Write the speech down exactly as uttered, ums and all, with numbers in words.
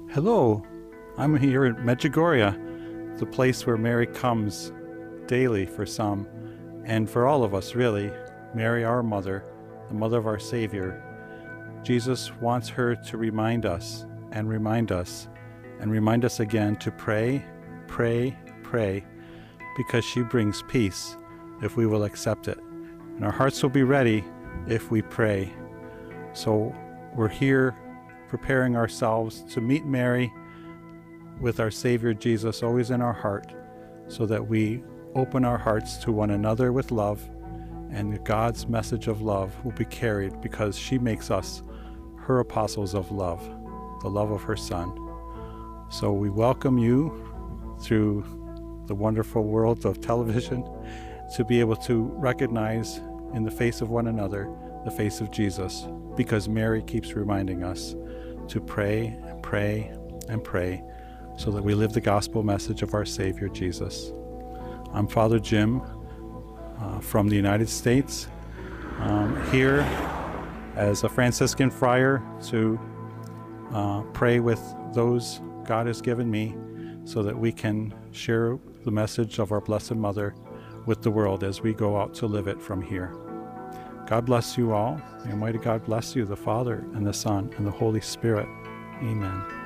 Hello, I'm here in Medjugorje, the place where Mary comes daily for some, and for all of us really. Mary, our mother, the mother of our Savior. Jesus wants her to remind us and remind us and remind us again to pray, pray, pray, because she brings peace if we will accept it. And our hearts will be ready if we pray. So we're here preparing ourselves to meet Mary with our Savior Jesus always in our heart, so that we open our hearts to one another with love, and God's message of love will be carried because she makes us her apostles of love, the love of her Son. So we welcome you through the wonderful world of television to be able to recognize in the face of one another the face of Jesus, because Mary keeps reminding us to pray and pray and pray so that we live the gospel message of our Savior Jesus. I'm Father Jim uh, from the United States, um, here as a Franciscan friar to uh, pray with those God has given me so that we can share the message of our Blessed Mother with the world as we go out to live it from here. God bless you all. May Almighty God bless you, the Father and the Son and the Holy Spirit. Amen.